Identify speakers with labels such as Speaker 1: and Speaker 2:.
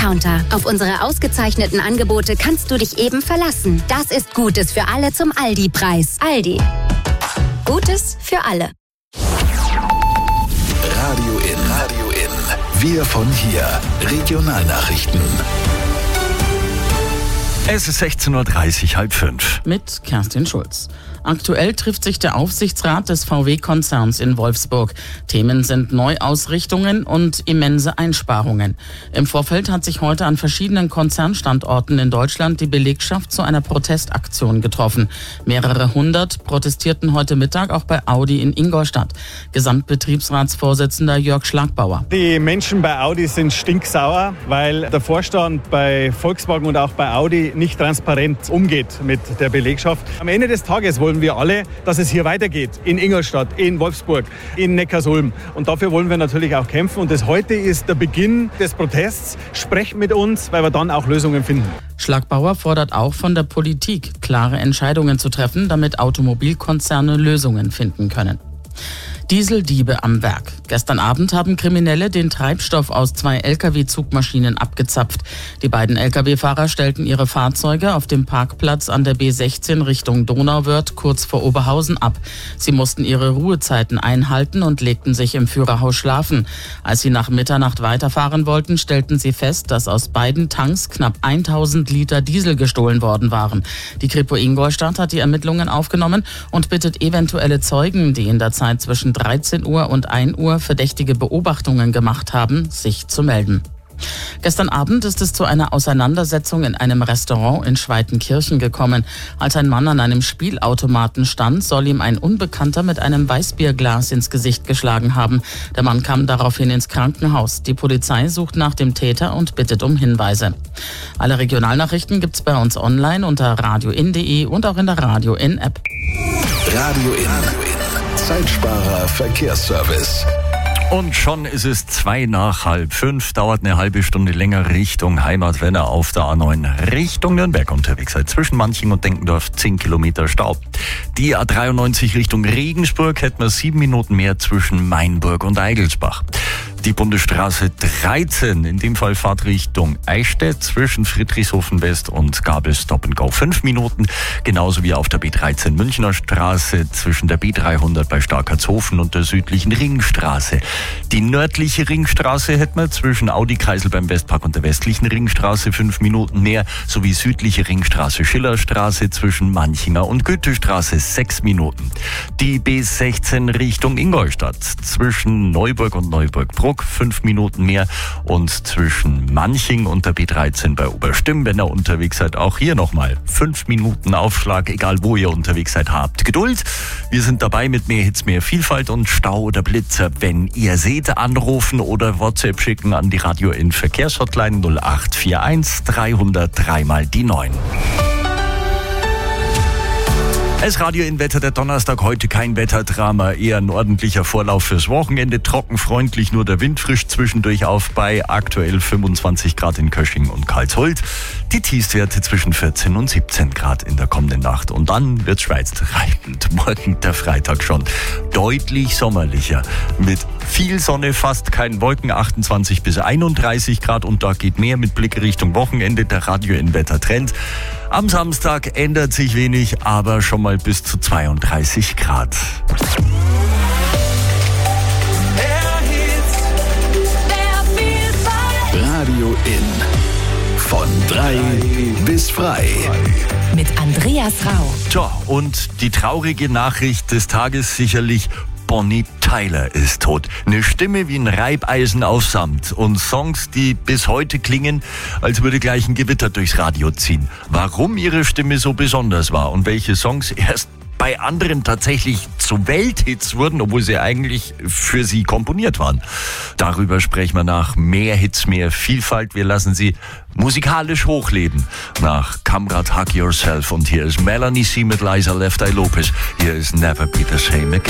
Speaker 1: Discounter. Auf unsere ausgezeichneten Angebote kannst du dich eben verlassen. Das ist Gutes für alle zum Aldi-Preis. Aldi. Gutes für alle.
Speaker 2: Radio in. Wir von hier. Regionalnachrichten.
Speaker 3: Es ist 16:30 Uhr, 4:30.
Speaker 4: Mit Kerstin Schulz. Aktuell trifft sich der Aufsichtsrat des VW-Konzerns in Wolfsburg. Themen sind Neuausrichtungen und immense Einsparungen. Im Vorfeld hat sich heute an verschiedenen Konzernstandorten in Deutschland die Belegschaft zu einer Protestaktion getroffen. Mehrere hundert protestierten heute Mittag auch bei Audi in Ingolstadt. Gesamtbetriebsratsvorsitzender Jörg Schlagbauer.
Speaker 5: Die Menschen bei Audi sind stinksauer, weil der Vorstand bei Volkswagen und auch bei Audi nicht transparent umgeht mit der Belegschaft. Am Ende des Tages wollen wir alle, dass es hier weitergeht. In Ingolstadt, in Wolfsburg, in Neckarsulm. Und dafür wollen wir natürlich auch kämpfen. Und das heute ist der Beginn des Protests. Sprecht mit uns, weil wir dann auch Lösungen finden.
Speaker 4: Schlagbauer fordert auch von der Politik, klare Entscheidungen zu treffen, damit Automobilkonzerne Lösungen finden können. Dieseldiebe am Werk. Gestern Abend haben Kriminelle den Treibstoff aus 2 Lkw-Zugmaschinen abgezapft. Die beiden Lkw-Fahrer stellten ihre Fahrzeuge auf dem Parkplatz an der B16 Richtung Donauwörth kurz vor Oberhausen ab. Sie mussten ihre Ruhezeiten einhalten und legten sich im Führerhaus schlafen. Als sie nach Mitternacht weiterfahren wollten, stellten sie fest, dass aus beiden Tanks knapp 1000 Liter Diesel gestohlen worden waren. Die Kripo Ingolstadt hat die Ermittlungen aufgenommen und bittet eventuelle Zeugen, die in der Zeit zwischen 13 Uhr und 1 Uhr verdächtige Beobachtungen gemacht haben, sich zu melden. Gestern Abend ist es zu einer Auseinandersetzung in einem Restaurant in Schweitenkirchen gekommen. Als ein Mann an einem Spielautomaten stand, soll ihm ein Unbekannter mit einem Weißbierglas ins Gesicht geschlagen haben. Der Mann kam daraufhin ins Krankenhaus. Die Polizei sucht nach dem Täter und bittet um Hinweise. Alle Regionalnachrichten gibt's bei uns online unter radioin.de und auch in der Radio In App.
Speaker 2: Radio in. Zeitsparer Verkehrsservice.
Speaker 3: Und schon ist es 4:02, dauert eine halbe Stunde länger Richtung Heimat, wenn ihr auf der A9 Richtung Nürnberg unterwegs seid. Zwischen Manching und Denkendorf 10 Kilometer Stau. Die A93 Richtung Regensburg hätten wir 7 Minuten mehr zwischen Mainburg und Eigelsbach. Die Bundesstraße 13, in dem Fall Fahrtrichtung Eichstätt, zwischen Friedrichshofen West und Gabel Stop and Go 5 Minuten. Genauso wie auf der B13 Münchner Straße zwischen der B300 bei Starkertshofen und der südlichen Ringstraße. Die nördliche Ringstraße hätten wir zwischen Audi-Kreisel beim Westpark und der westlichen Ringstraße 5 Minuten mehr, sowie südliche Ringstraße Schillerstraße zwischen Manchinger und Goethestraße 6 Minuten. Die B16 Richtung Ingolstadt zwischen Neuburg und Neuburg-Bruck 5 Minuten mehr und zwischen Manching und der B13 bei Oberstimm, wenn ihr unterwegs seid, auch hier nochmal 5 Minuten Aufschlag, egal wo ihr unterwegs seid, habt Geduld. Wir sind dabei mit mehr Hits, mehr Vielfalt und Stau oder Blitzer. Wenn ihr seht, anrufen oder WhatsApp schicken an die Radio in Verkehrshotline 0841 300 3 die 9. Es Radio in Wetter der Donnerstag, heute kein Wetterdrama, eher ein ordentlicher Vorlauf fürs Wochenende, trocken, freundlich, nur der Wind frisch zwischendurch auf bei aktuell 25 Grad in Kösching und Karlshult. Die Tiefstwerte zwischen 14 und 17 Grad in der kommenden Nacht und dann wird's schweiztreibend. Morgen der Freitag schon deutlich sommerlicher mit viel Sonne, fast keinen Wolken, 28 bis 31 Grad und da geht mehr mit Blick Richtung Wochenende, der Radio in Wetter Trend. Am Samstag ändert sich wenig, aber schon mal bis zu 32 Grad.
Speaker 2: Radio in. Von 3 bis frei.
Speaker 1: Mit Andreas Rau.
Speaker 3: Tja, und die traurige Nachricht des Tages sicherlich: Bonnie Tyler ist tot. Eine Stimme wie ein Reibeisen auf Samt und Songs, die bis heute klingen, als würde gleich ein Gewitter durchs Radio ziehen. Warum ihre Stimme so besonders war und welche Songs erst bei anderen tatsächlich zu Welthits wurden, obwohl sie eigentlich für sie komponiert waren. Darüber sprechen wir nach mehr Hits, mehr Vielfalt. Wir lassen sie musikalisch hochleben. Nach Kamrat Hug Yourself und hier ist Melanie C. mit Liza Left Eye Lopez. Hier ist Never Be the Same Again.